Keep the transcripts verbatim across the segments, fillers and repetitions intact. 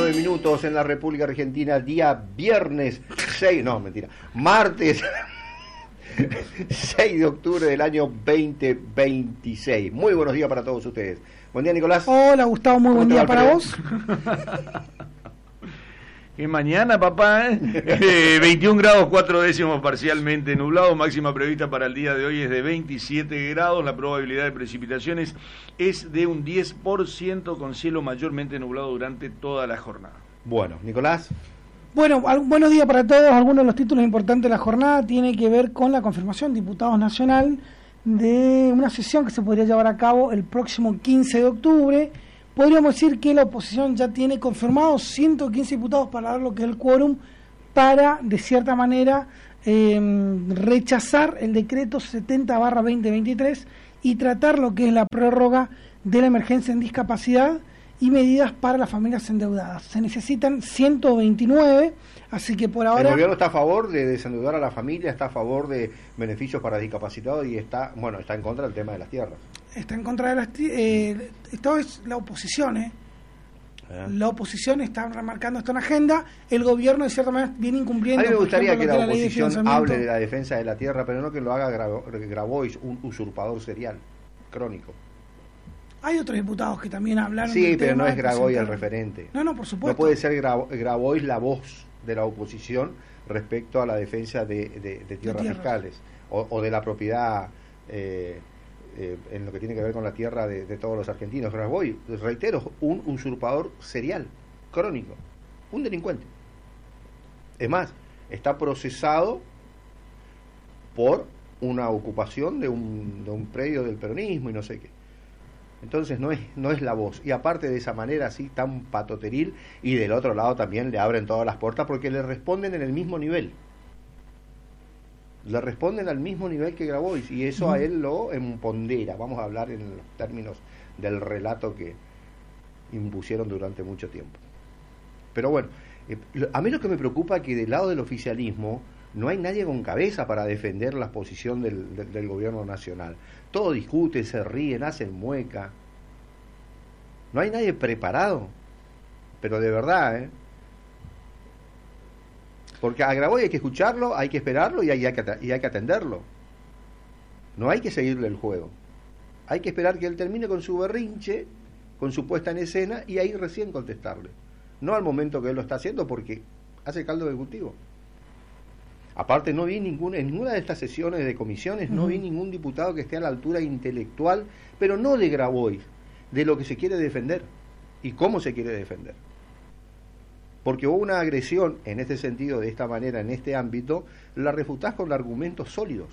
nueve minutos en la República Argentina, día viernes seis, no, mentira, martes seis de octubre del año veinte veintiséis. Muy buenos días para todos ustedes. Buen día, Nicolás. Hola, Gustavo, muy buen día para vos. Que mañana, papá, ¿eh? eh, veintiún grados cuatro décimos parcialmente nublado, máxima prevista para el día de hoy es de veintisiete grados, la probabilidad de precipitaciones es de un diez por ciento con cielo mayormente nublado durante toda la jornada. Bueno, Nicolás. Bueno, al, buenos días para todos. Algunos de los títulos importantes de la jornada tiene que ver con la confirmación, diputados nacional, de una sesión que se podría llevar a cabo el próximo quince de octubre. Podríamos decir que la oposición ya tiene confirmados ciento quince diputados para dar lo que es el quórum para, de cierta manera, eh, rechazar el decreto setenta barra veinte veintitrés y tratar lo que es la prórroga de la emergencia en discapacidad y medidas para las familias endeudadas. Se necesitan ciento veintinueve, así que por ahora... El gobierno está a favor de desendeudar a la familia, está a favor de beneficios para discapacitados y está, bueno, está en contra del tema de las tierras. Está en contra de las... Eh, esto es la oposición, ¿eh? ¿eh? La oposición está remarcando esto en agenda. El gobierno, de cierta manera, viene incumpliendo... A mí me gustaría ejemplo, que la la oposición hable de la defensa de la tierra, pero no que lo haga Grabois, un usurpador serial, crónico. Hay otros diputados que también hablaron... Sí, pero no es Grabois el referente. No, no, por supuesto. No puede ser Grabois la voz de la oposición respecto a la defensa de, de, de tierras de fiscales o, o de la propiedad... Eh, Eh, en lo que tiene que ver con la tierra de, de todos los argentinos. Grabois, reitero, un usurpador serial, crónico, un delincuente. Es más, está procesado por una ocupación de un, de un predio del peronismo y no sé qué. Entonces no es, no es la voz. Y aparte de esa manera así tan patoteril, y del otro lado también le abren todas las puertas porque le responden en el mismo nivel. Le responden al mismo nivel que Grabois y eso a él lo empodera. Vamos a hablar en los términos del relato que impusieron durante mucho tiempo. Pero bueno, eh, a mí lo que me preocupa es que del lado del oficialismo no hay nadie con cabeza para defender la posición del, del, del gobierno nacional. Todos discuten, se ríen, hacen mueca. No hay nadie preparado, pero de verdad, ¿eh? Porque a Grabois hay que escucharlo, hay que esperarlo y hay, hay, que, y hay que atenderlo. No hay que seguirle el juego. Hay que esperar que él termine con su berrinche, con su puesta en escena, y ahí recién contestarle. No al momento que él lo está haciendo, porque hace caldo de cultivo. Aparte, no vi ninguna, en ninguna de estas sesiones de comisiones, no vi ningún diputado que esté a la altura intelectual, pero no de Grabois, de lo que se quiere defender y cómo se quiere defender. Porque hubo una agresión en este sentido, de esta manera, en este ámbito, la refutás con argumentos sólidos,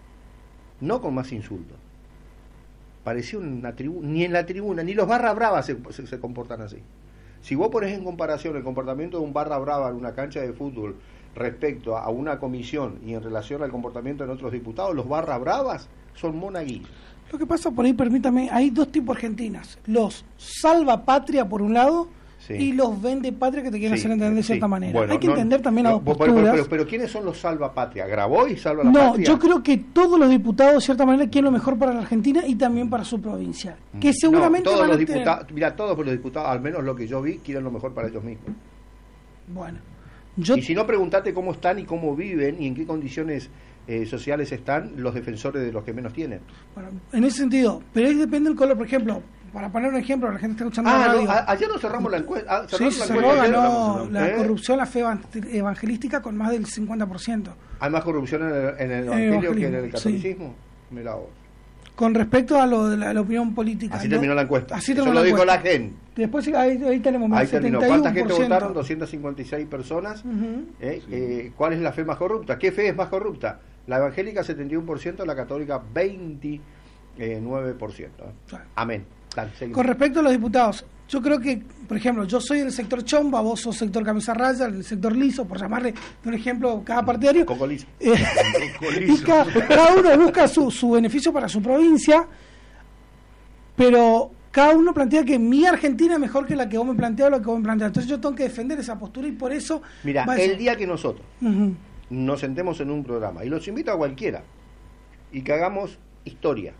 no con más insultos. Parecía una tribuna, ni en la tribuna, ni los barra bravas se, se, se comportan así. Si vos pones en comparación el comportamiento de un barra brava en una cancha de fútbol respecto a una comisión y en relación al comportamiento de otros diputados, los barra bravas son monaguillos. Lo que pasa por ahí, permítame, hay dos tipos argentinas, los salva patria por un lado, sí, y los vende patria que te quieren sí, hacer entender de cierta sí. manera. Bueno, hay que no, entender también no, a dos posturas. Pero, pero, pero ¿quiénes son los salva patria? ¿Grabois salva la no, patria? No, yo creo que todos los diputados de cierta manera quieren lo mejor para la Argentina y también para su provincia. Que seguramente no, todos van los a tener... diputados, mira, todos los diputados, al menos lo que yo vi, quieren lo mejor para ellos mismos. Bueno, yo... Y si no, preguntate cómo están y cómo viven y en qué condiciones eh, sociales están los defensores de los que menos tienen. Bueno, en ese sentido, pero ahí depende del color, por ejemplo. Para poner un ejemplo, la gente está escuchando ah, la radio. No, a, ayer nos cerramos la encuesta. Ah, sí, la se encuesta cerró, ayer, ganó ¿eh? la corrupción, la fe evangelística con más del cincuenta por ciento. ¿Hay más corrupción en el, en el evangelio que en el catolicismo? Sí. Mirá vos. Con respecto a lo de la, la opinión política. Así ¿no? terminó la encuesta. Así Eso lo dijo la gente. Después ahí, ahí tenemos más. Ahí terminó. ¿Cuánta gente votaron? doscientas cincuenta y seis personas. Uh-huh. ¿Eh? Sí. Eh, ¿Cuál es la fe más corrupta? ¿Qué fe es más corrupta? La evangélica setenta y uno por ciento, la católica veintinueve por ciento. Claro. Amén. Dale, con respecto a los diputados, yo creo que, por ejemplo, yo soy del sector chomba, vos sos sector camisa raya, el sector liso, por llamarle un ejemplo cada partidario. Coco liso. Eh, Coco liso. Y cada, cada uno busca su, su beneficio para su provincia, pero cada uno plantea que mi Argentina es mejor que la que vos me planteas o la que vos me planteas. Entonces yo tengo que defender esa postura y por eso... Mira, el día que nosotros uh-huh. nos sentemos en un programa, y los invito a cualquiera, y que hagamos historia,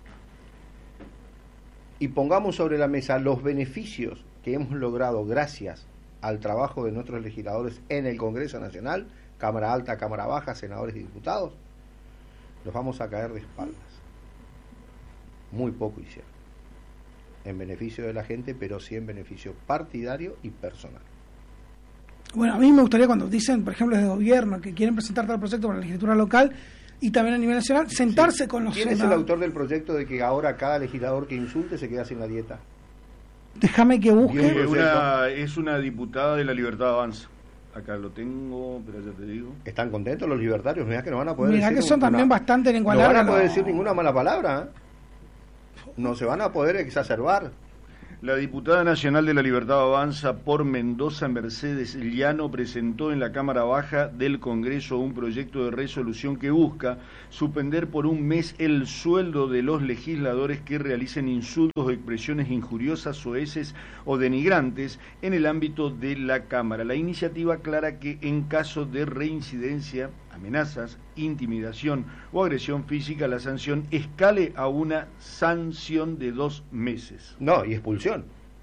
y pongamos sobre la mesa los beneficios que hemos logrado gracias al trabajo de nuestros legisladores en el Congreso Nacional, Cámara Alta, Cámara Baja, senadores y diputados, los vamos a caer de espaldas. Muy poco hicieron en beneficio de la gente, pero sí en beneficio partidario y personal. Bueno, a mí me gustaría, cuando dicen, por ejemplo, desde gobierno, que quieren presentar tal proyecto para la legislatura local y también a nivel nacional, sentarse sí. con los... ¿Quién es el autor del proyecto de que ahora cada legislador que insulte se queda sin la dieta? Déjame que busque. Es una, es una diputada de La Libertad Avanza. Acá lo tengo, pero ya te digo. ¿Están contentos los libertarios? Mirá que no van a poder Mirá decir... que son una, también bastante lengua larga. No van a poder decir ninguna mala palabra, ¿eh? No se van a poder exacerbar. La diputada nacional de La Libertad Avanza por Mendoza, Mercedes Llano, presentó en la Cámara Baja del Congreso un proyecto de resolución que busca suspender por un mes el sueldo de los legisladores que realicen insultos o expresiones injuriosas, soeces o denigrantes en el ámbito de la Cámara. La iniciativa aclara que en caso de reincidencia, amenazas, intimidación o agresión física, la sanción escale a una sanción de dos meses. No, y expulsión.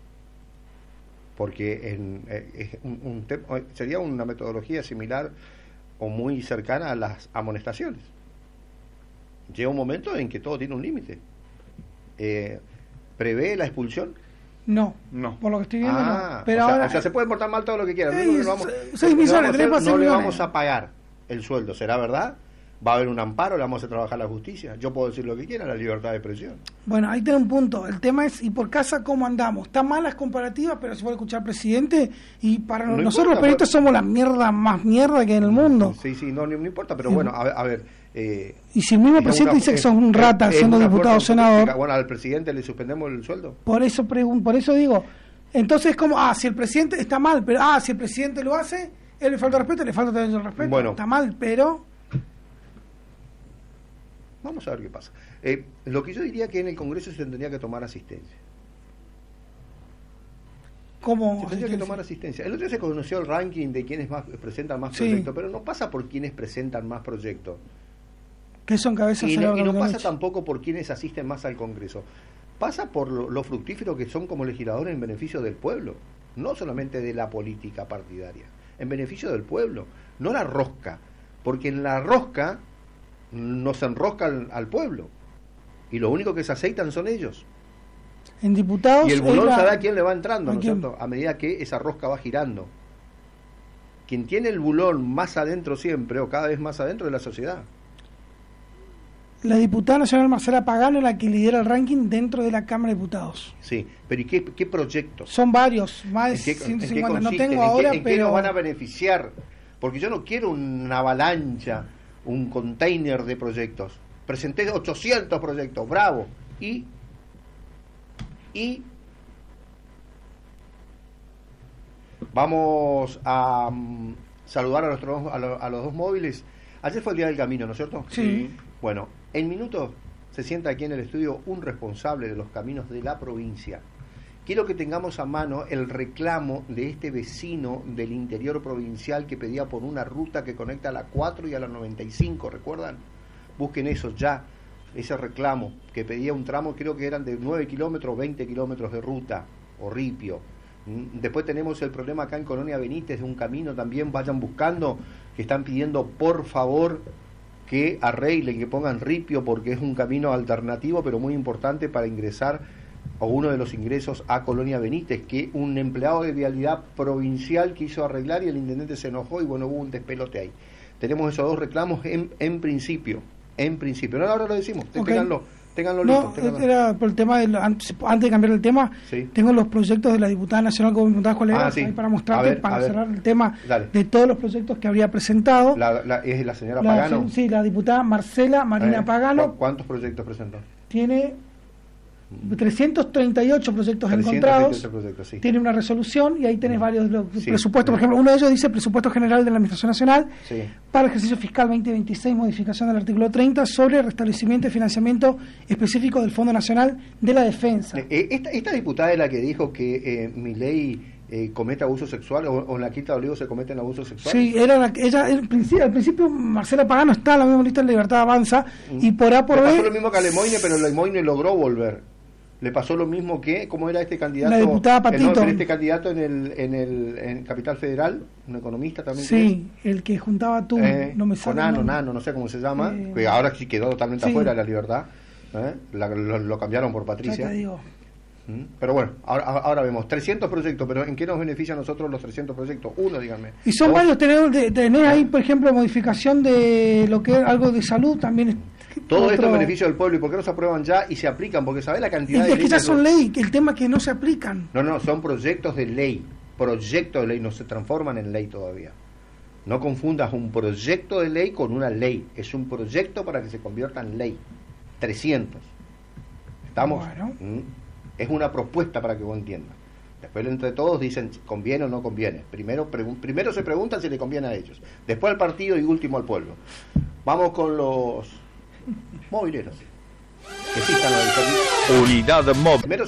Porque en, eh, un, un te- sería una metodología similar o muy cercana a las amonestaciones. Llega un momento en que todo tiene un límite. Eh, ¿Prevé la expulsión? No, no, por lo que estoy viendo ah, no. Pero o sea, ahora, o sea, se puede portar mal todo lo que quiera. Ey, No, no, vamos, seis millones, no, tres para no seis le millones. vamos a pagar el sueldo, ¿será verdad? Va a haber un amparo, le vamos a trabajar la justicia. Yo puedo decir lo que quiera, la libertad de expresión. Bueno, ahí tiene un punto. El tema es, ¿y por casa cómo andamos? Están mal las comparativas, pero se puede escuchar al presidente. Y para No nosotros importa, los periodistas pues, somos la mierda más mierda que hay en el mundo. Sí, sí, no, no, no importa, pero Sí. bueno, a ver... A ver eh, Y si el mismo presidente una, dice que es, sos un rata es, siendo es diputado o senador, bueno, al presidente le suspendemos el sueldo. por eso pregun- por eso digo, entonces como, ah, si el presidente está mal, pero ah, si el presidente lo hace, él le falta respeto, le falta también el respeto. Bueno. Está mal, pero... Vamos a ver qué pasa. Eh, lo que yo diría que en el Congreso se tendría que tomar asistencia. ¿Cómo? Se tendría que tomar asistencia. El otro día se conoció el ranking de quienes más presentan más Sí. proyectos, pero no pasa por quienes presentan más proyectos. Que son cabezas Y de no, la y no pasa leche. tampoco por quienes asisten más al Congreso. Pasa por lo, lo fructífero que son como legisladores en beneficio del pueblo, no solamente de la política partidaria, en beneficio del pueblo, no la rosca, porque en la rosca nos enrosca al, al pueblo y lo único que se aceitan son ellos. En diputados... Y el bulón era- sabe a quién le va entrando, ¿A ¿no es quién? cierto? A medida que esa rosca va girando. Quien tiene el bulón más adentro siempre, o cada vez más adentro, es la sociedad. La diputada nacional Marcela Pagano es la que lidera el ranking dentro de la Cámara de Diputados. Sí, pero ¿y qué, qué proyectos? Son varios, más de ¿En qué, ciento en qué cincuenta, no consisten? tengo ¿En qué- ahora, en qué pero... nos van a beneficiar? Porque yo no quiero una avalancha, un container de proyectos. Presenté ochocientos proyectos, bravo. Y... Y... Vamos a um, saludar a, nuestros, a, lo- a los dos móviles. Ayer fue el Día del Camino, ¿no es cierto? Sí. Bueno, en minutos se sienta aquí en el estudio un responsable de los caminos de la provincia. Quiero que tengamos a mano el reclamo de este vecino del interior provincial que pedía por una ruta que conecta a la cuatro y a la noventa y cinco, ¿recuerdan? Busquen eso ya, ese reclamo, que pedía un tramo, creo que eran de nueve kilómetros, veinte kilómetros de ruta, o ripio. Mm, Después tenemos el problema acá en Colonia Benítez, de un camino también, vayan buscando, que están pidiendo por favor que arreglen, que pongan ripio, porque es un camino alternativo, pero muy importante para ingresar, o uno de los ingresos a Colonia Benítez, que un empleado de vialidad provincial quiso arreglar y el intendente se enojó y bueno, hubo un despelote ahí. Tenemos esos dos reclamos en, en principio, en principio. No, ahora lo decimos, Ok. ténganlo, ténganlo No, listo. ténganlo. era por el tema de, antes, antes de cambiar el tema, Sí. tengo los proyectos de la diputada nacional como diputada colega Ah, sí. ahí para mostrarte, A ver, para a ver. cerrar el tema Dale. de todos los proyectos que habría presentado. La, la- es la señora La- Pagano. Sí, la diputada Marcela Marina Eh, Pagano ¿cu- ¿Cuántos proyectos presentó? tiene trescientos treinta y ocho proyectos trescientos encontrados. veintiocho proyectos, sí. Tiene una resolución y ahí tenés varios de los Sí. presupuestos. Por ejemplo, uno de ellos dice presupuesto general de la Administración Nacional Sí. para el ejercicio fiscal veinte veintiséis, modificación del artículo treinta sobre restablecimiento y financiamiento específico del Fondo Nacional de la Defensa. Eh, esta, esta diputada es la que dijo que eh, Milei eh, comete abuso sexual, o, o en la Quinta de Olivos se cometen abusos sexuales. Sí, era la, ella al principio, al principio Marcela Pagano está en la misma lista de Libertad Avanza y por A por Le pasó B lo mismo que a Lemoyne, pero Lemoyne logró volver. le pasó lo mismo que, ¿cómo era este candidato? La diputada Patito. El, no, este candidato en el en el en Capital Federal, un economista también. Sí, el que juntaba tú, eh, no me sale. Nano, Nano, no sé cómo se llama, eh, que ahora sí quedó totalmente sí. afuera de la libertad. ¿eh? La, lo, lo cambiaron por Patricia. Ya te digo. ¿Mm? Pero bueno, ahora, ahora vemos trescientos proyectos, pero ¿en qué nos beneficia a nosotros los trescientos proyectos? Uno, díganme. Y son ¿Vos? varios, tenés, tenés ahí, por ejemplo, modificación de lo que es algo de salud, también es todo otro... esto en beneficio del pueblo. ¿Y por qué no se aprueban ya y se aplican? Porque ¿sabés la cantidad es de que ya leyes? son ley, que el tema es que no se aplican. No, no, son proyectos de ley. Proyectos de ley, no se transforman en ley todavía. No confundas un proyecto de ley con una ley. Es un proyecto para que se convierta en ley. trescientos. ¿Estamos? Bueno. ¿Mm? Es una propuesta para que vos entiendas. Después entre todos dicen conviene o no conviene. Primero, primero se preguntan si le conviene a ellos. Después al partido y último al pueblo. Vamos con los mobileros. Que sí están a la Unidad móvil. Primero